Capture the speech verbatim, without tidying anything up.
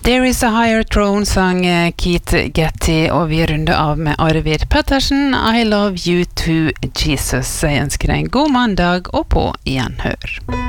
There is a higher throne, sang Keith Getty, og vi runder av med Arvid Pettersen. I love you too, Jesus. Jeg ønsker deg en god mandag og på gjenhør.